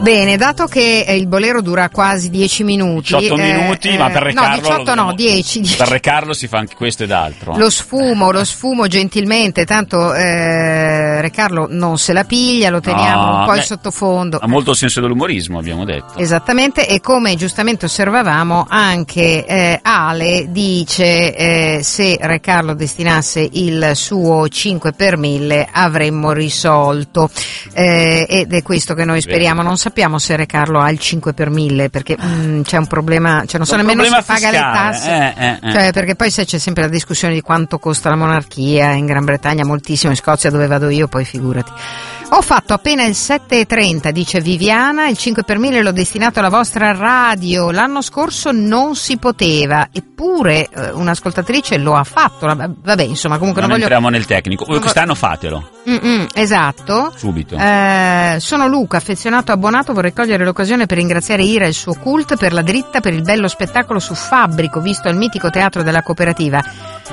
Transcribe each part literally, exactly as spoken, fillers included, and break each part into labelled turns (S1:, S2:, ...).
S1: Bene, dato che il bolero dura quasi dieci minuti,
S2: diciotto eh, minuti, eh, ma per recarlo,
S1: no, diciotto no, dieci, dieci.
S2: Per recarlo si fa anche questo ed altro.
S1: Lo sfumo, lo sfumo gentilmente, tanto eh, recarlo non se la piglia, lo teniamo
S2: no,
S1: un po'
S2: beh,
S1: in sottofondo.
S2: Ha molto senso dell'umorismo, abbiamo detto.
S1: Esattamente, e come giustamente osservavamo, anche eh, Ale dice eh, se recarlo destinasse il suo cinque per mille avremmo risolto, eh, ed è questo che noi speriamo. Non sappiamo se recarlo ha il cinque per mille, perché mh, c'è un problema, cioè non so
S2: un
S1: nemmeno se paga
S2: fiscale,
S1: le tasse,
S2: eh, eh, eh.
S1: Cioè, perché poi se c'è sempre la discussione di quanto costa la monarchia, in Gran Bretagna moltissimo, in Scozia dove vado io poi figurati. Ho fatto appena il sette e trenta, dice Viviana, il cinque per mille l'ho destinato alla vostra radio, l'anno scorso non si poteva, eppure eh, un'ascoltatrice lo ha fatto, vabbè, insomma, comunque non,
S2: non
S1: voglio...
S2: entriamo nel tecnico, quest'anno fatelo.
S1: Mm-mm, esatto.
S2: Subito.
S1: Eh, sono Luca, affezionato abbonato, vorrei cogliere l'occasione per ringraziare Ira e il suo cult per la dritta, per il bello spettacolo su Fabbrico visto al mitico teatro della cooperativa.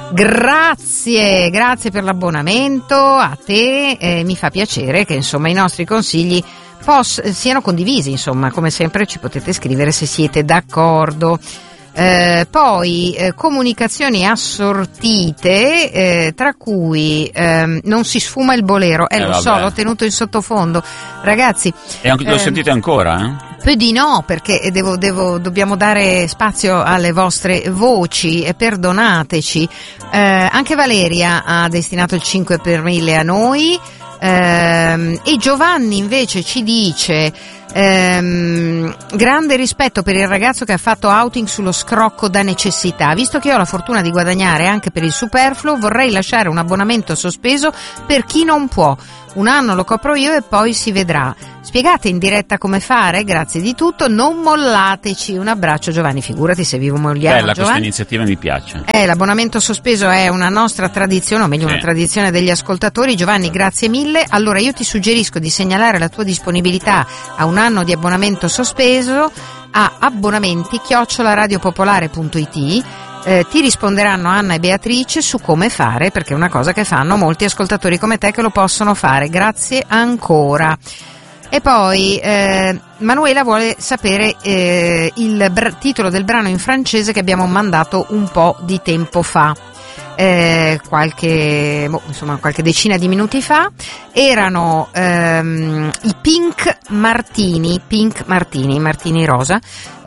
S1: Grazie, grazie per l'abbonamento a te, eh, mi fa piacere che insomma i nostri consigli poss- siano condivisi, insomma, come sempre ci potete scrivere se siete d'accordo. Eh, poi eh, comunicazioni assortite, eh, tra cui ehm, non si sfuma il bolero, eh,
S2: eh
S1: lo
S2: vabbè.
S1: so, l'ho tenuto in sottofondo, ragazzi.
S2: E anche, lo
S1: eh,
S2: sentite ancora? Eh?
S1: Poi di no, perché devo, devo, dobbiamo dare spazio alle vostre voci e perdonateci. Eh, anche Valeria ha destinato il cinque per mille a noi, ehm, e Giovanni invece ci dice ehm, grande rispetto per il ragazzo che ha fatto outing sullo scrocco da necessità. Visto che ho la fortuna di guadagnare anche per il superfluo, vorrei lasciare un abbonamento sospeso per chi non può. Un anno lo copro io e poi si vedrà. Spiegate in diretta come fare? Grazie di tutto, non mollateci. Un abbraccio Giovanni, figurati se vi mogliamo.
S2: Bella
S1: Giovanni.
S2: Questa iniziativa mi piace.
S1: Eh, l'abbonamento sospeso è una nostra tradizione, o meglio
S2: sì.
S1: una tradizione degli ascoltatori. Giovanni, grazie mille. Allora io ti suggerisco di segnalare la tua disponibilità a un anno di abbonamento sospeso a abbonamenti chiocciola radiopopolare punto it. Eh, ti risponderanno Anna e Beatrice su come fare, perché è una cosa che fanno molti ascoltatori come te che lo possono fare. Grazie ancora. E poi eh, Manuela vuole sapere eh, il br- titolo del brano in francese che abbiamo mandato un po' di tempo fa. Eh, qualche boh, insomma qualche decina di minuti fa erano ehm, i Pink Martini Pink Martini Martini Rosa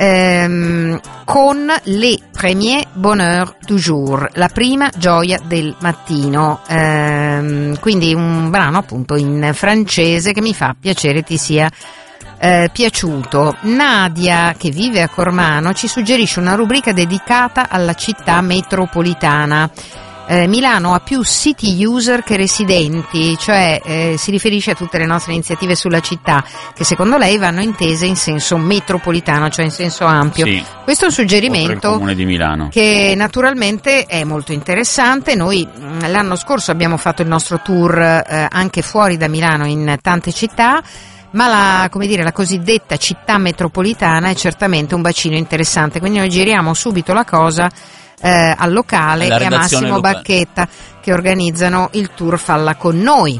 S1: ehm, con Les Premiers Bonheurs du Jour, la prima gioia del mattino, ehm, quindi un brano appunto in francese che mi fa piacere ti sia Eh, piaciuto. Nadia, che vive a Cormano, ci suggerisce una rubrica dedicata alla città metropolitana. Eh, Milano ha più city user che residenti, cioè eh, si riferisce a tutte le nostre iniziative sulla città che secondo lei vanno intese in senso metropolitano, cioè in senso ampio.
S2: Sì.
S1: Questo è un suggerimento
S2: il Comune di Milano
S1: che naturalmente è molto interessante. Noi mh, l'anno scorso abbiamo fatto il nostro tour eh, anche fuori da Milano in tante città, ma la, come dire, la cosiddetta città metropolitana è certamente un bacino interessante, quindi noi giriamo subito la cosa eh, al locale e a Massimo
S2: locale.
S1: Bacchetta che organizzano il tour Falla con noi.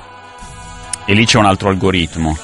S2: E lì c'è un altro algoritmo.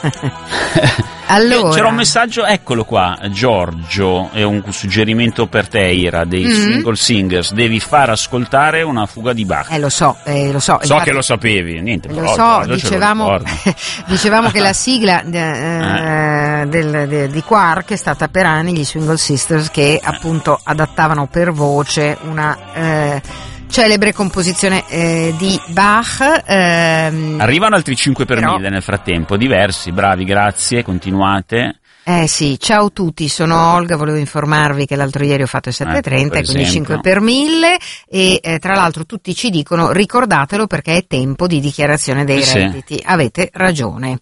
S1: Allora,
S2: c'era un messaggio, eccolo qua, Giorgio, è un suggerimento per te, Ira, dei
S1: Mm-hmm.
S2: single singers, devi far ascoltare una fuga di Bach.
S1: eh lo so, eh, lo so.
S2: So
S1: infatti,
S2: che lo sapevi, niente,
S1: lo
S2: però
S1: so,
S2: Giorgio ce lo
S1: dicevamo,
S2: ricordo.
S1: dicevamo che la sigla eh, del, de, di Quark è stata per anni gli Swingle Sisters che appunto adattavano per voce una eh, celebre composizione eh, di Bach. Ehm,
S2: Arrivano altri cinque per
S1: però,
S2: mille nel frattempo, diversi, bravi, grazie, continuate.
S1: Eh sì, ciao a tutti, sono Olga, volevo informarvi che l'altro ieri ho fatto il sette e trenta,
S2: ecco,
S1: quindi cinque per mille e eh, tra l'altro tutti ci dicono ricordatelo perché è tempo di dichiarazione dei
S2: sì.
S1: redditi, avete ragione.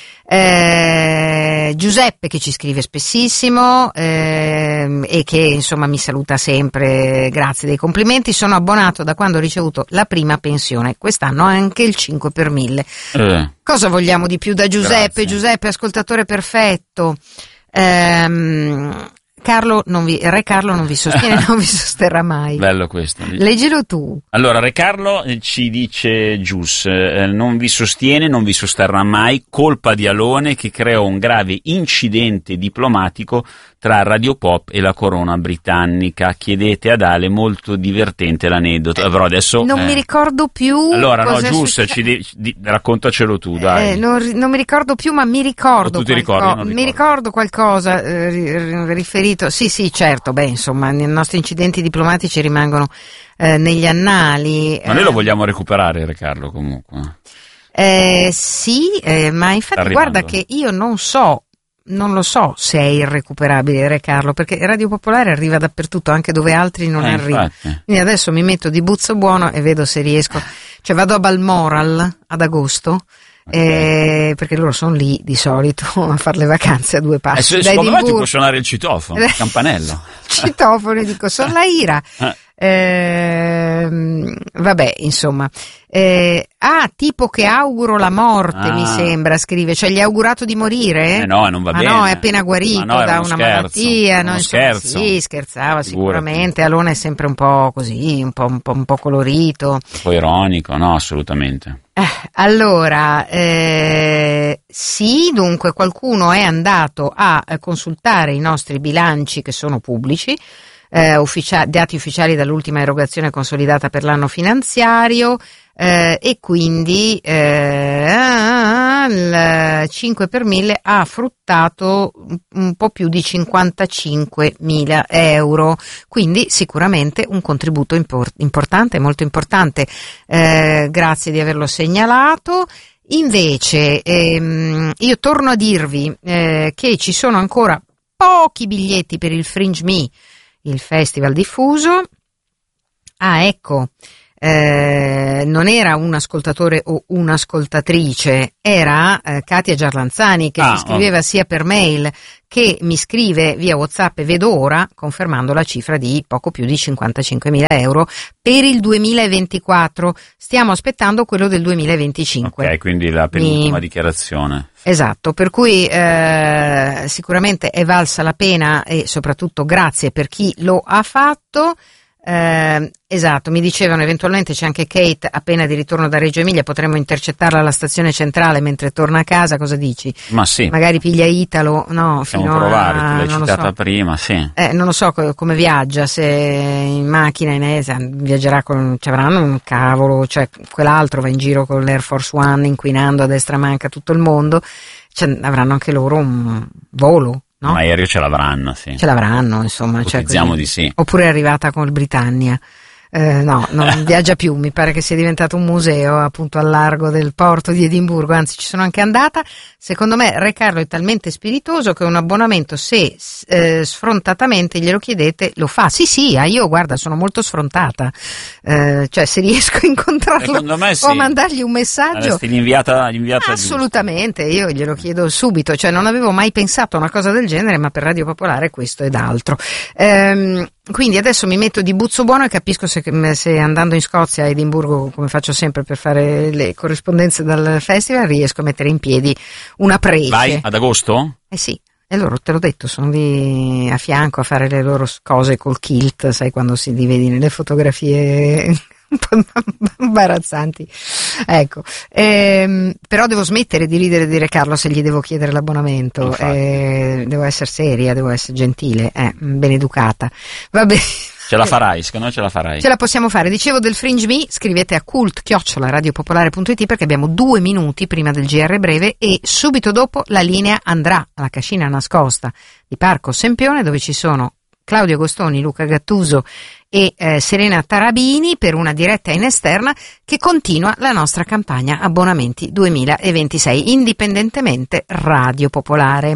S1: Eh, Giuseppe che ci scrive spessissimo ehm, e che insomma mi saluta sempre, grazie dei complimenti. Sono abbonato da quando ho ricevuto la prima pensione, quest'anno anche il cinque per mille.
S2: Eh.
S1: Cosa vogliamo di più da Giuseppe?
S2: Grazie.
S1: Giuseppe ascoltatore perfetto. Ehm, Carlo non vi, Re Carlo non vi sostiene, non vi sosterrà mai.
S2: Bello questo.
S1: Leggilo tu.
S2: Allora, Re Carlo ci dice Gius, eh, non vi sostiene, non vi sosterrà mai, colpa di Alone che creò un grave incidente diplomatico tra Radio Pop e la corona britannica. Chiedete ad Ale, molto divertente l'aneddoto. Però adesso
S1: non
S2: eh.
S1: mi ricordo più.
S2: Allora, no, Gius,
S1: succe-
S2: ci di, di, raccontacelo tu, dai.
S1: Eh, non, non mi ricordo più, ma mi ricordo.
S2: O tu ti ricordi?
S1: qualco-
S2: Non
S1: mi
S2: ricordo.
S1: ricordo qualcosa eh, riferito. Sì, sì, certo. Beh, insomma, i nostri incidenti diplomatici rimangono eh, negli annali.
S2: Ma noi
S1: eh,
S2: lo vogliamo recuperare, Re Carlo, comunque.
S1: Eh, sì, eh, ma infatti
S2: Sta
S1: guarda
S2: arrivando.
S1: che io non so, non lo so se è irrecuperabile, Re Carlo, perché Radio Popolare arriva dappertutto, anche dove altri non
S2: Eh,
S1: arrivano.
S2: infatti.
S1: Quindi adesso mi metto di buzzo buono e vedo se riesco, cioè vado a Balmoral ad agosto, eh, perché loro sono lì di solito a fare le vacanze a due
S2: Eh,
S1: passi.
S2: se,
S1: da
S2: secondo me ti
S1: Edimburgo.
S2: può suonare il citofono, il campanello.
S1: Citofono, e dico, sono la Ira.
S2: Eh.
S1: Ehm, vabbè, insomma. Eh, ah, tipo che auguro la morte,
S2: Ah.
S1: mi sembra, scrive, cioè gli ha augurato di morire?
S2: Eh no, non va
S1: Ma
S2: bene.
S1: no, è appena guarito
S2: Ma no, era
S1: da
S2: uno
S1: una
S2: scherzo,
S1: malattia,
S2: era
S1: no,
S2: uno
S1: insomma,
S2: scherzo.
S1: sì, scherzava
S2: Figurati.
S1: sicuramente. Alone è sempre un po' così, un po', un po', un po' colorito.
S2: Un po' ironico, no, assolutamente.
S1: Eh, allora, eh, sì, dunque qualcuno è andato a eh, consultare i nostri bilanci che sono pubblici, eh, ufficia- dati ufficiali dall'ultima erogazione consolidata per l'anno finanziario, eh, e quindi eh, il cinque per mille ha fruttato un- un po' più di cinquantacinquemila euro, quindi sicuramente un contributo impor- importante, molto importante. Eh, grazie di averlo segnalato. Invece ehm, io torno a dirvi eh, che ci sono ancora pochi biglietti per il Fringe Me, il festival diffuso. Ah, ecco, eh, non era un ascoltatore o un'ascoltatrice, era eh, Katia Giarlanzani che
S2: Ah,
S1: mi scriveva sia per mail che mi scrive via WhatsApp e vedo ora, confermando la cifra di poco più di cinquantacinquemila euro per il duemilaventiquattro. Stiamo aspettando quello del duemilaventicinque.
S2: Ok, quindi la penultima
S1: Mi-
S2: dichiarazione.
S1: Esatto, per cui eh, sicuramente è valsa la pena e soprattutto grazie per chi lo ha fatto. Eh, esatto, mi dicevano eventualmente c'è anche Kate appena di ritorno da Reggio Emilia, potremmo intercettarla alla stazione centrale mentre torna a casa, cosa dici?
S2: Ma sì,
S1: Magari piglia Italo, no,
S2: possiamo
S1: fino
S2: provare,
S1: a,
S2: tu l'hai
S1: non lo
S2: citata
S1: so.
S2: prima, sì.
S1: Eh, non lo so co- come viaggia, se in macchina, in esa, viaggerà con, ci avranno un cavolo, cioè quell'altro va in giro con l'Air Force One inquinando a destra manca tutto il mondo, cioè, avranno anche loro un volo, no?
S2: Un aereo ce l'avranno, sì.
S1: Ce l'avranno, insomma. Cioè,
S2: Ipotizziamo
S1: così.
S2: di sì.
S1: Oppure è arrivata con il Britannia. Eh, no, non viaggia più, mi pare che sia diventato un museo appunto al largo del porto di Edimburgo, anzi ci sono anche andata. Secondo me Re Carlo è talmente spiritoso che un abbonamento, se eh, sfrontatamente glielo chiedete, lo fa. Sì, sì, ah, io guarda, sono molto sfrontata, eh, cioè se riesco a incontrarlo
S2: Secondo me sì.
S1: o a mandargli un messaggio.
S2: Avresti l'inviata, l'inviata
S1: Assolutamente, io glielo chiedo subito, cioè non avevo mai pensato a una cosa del genere, ma per Radio Popolare questo ed altro. Ehm, quindi adesso mi metto di buzzo buono e capisco se, se andando in Scozia, a Edimburgo, come faccio sempre per fare le corrispondenze dal festival, riesco a mettere in piedi una prece.
S2: Vai ad agosto?
S1: Eh sì, e loro, te l'ho detto, sono lì a fianco a fare le loro cose col kilt, sai quando si li vedi nelle fotografie un po' imbarazzanti. Ecco, ehm, però devo smettere di ridere e dire Carlo se gli devo chiedere l'abbonamento, eh, devo essere seria, devo essere gentile, eh, ben educata. Va bene.
S2: Ce la farai, secondo me ce la farai.
S1: Ce la possiamo fare. Dicevo del Fringe Me, scrivete a cult chiocciola radiopopolare punto it perché abbiamo due minuti prima del G R breve e subito dopo la linea andrà alla cascina nascosta di Parco Sempione, dove ci sono Claudio Agostoni, Luca Gattuso e eh, Serena Tarabini per una diretta in esterna che continua la nostra campagna abbonamenti duemilaventisei, indipendentemente Radio Popolare.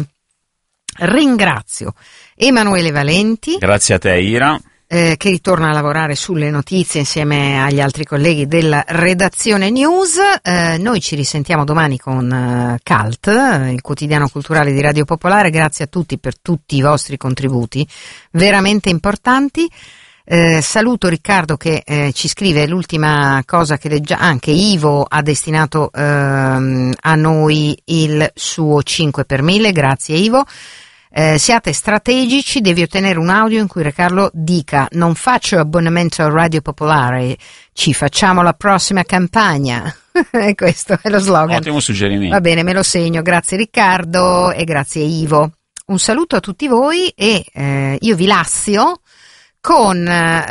S1: Ringrazio Emanuele Valenti.
S2: Grazie a te, Ira.
S1: Eh, che ritorna a lavorare sulle notizie insieme agli altri colleghi della redazione news. Eh, noi ci risentiamo domani con eh, Cult, il quotidiano culturale di Radio Popolare. Grazie a tutti per tutti i vostri contributi veramente importanti. Eh, saluto Riccardo che eh, ci scrive l'ultima cosa che leggiamo, anche Ivo ha destinato ehm, a noi il suo cinque per mille, grazie Ivo. Eh, siate strategici, devi ottenere un audio in cui Re Carlo dica: non faccio abbonamento a Radio Popolare, ci facciamo la prossima campagna. Questo è lo slogan.
S2: Ottimo suggerimento.
S1: Va bene, me lo segno. Grazie Riccardo e grazie Ivo. Un saluto a tutti voi e eh, io vi lascio con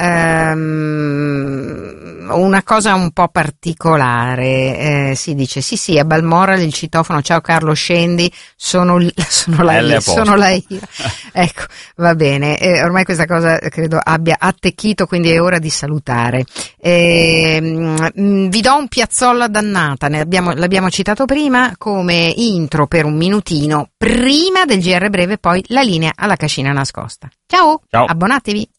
S1: ehm, una cosa un po' particolare. Eh, si dice sì sì a Balmoral il citofono, ciao Carlo scendi, sono, sono la io, sono la io. Ecco, va bene, eh, ormai questa cosa credo abbia attecchito, quindi è ora di salutare. Eh, mh, vi do un piazzolla dannata, ne abbiamo, l'abbiamo citato prima come intro per un minutino prima del G R breve, poi la linea alla cascina nascosta. Ciao,
S2: ciao.
S1: Abbonatevi.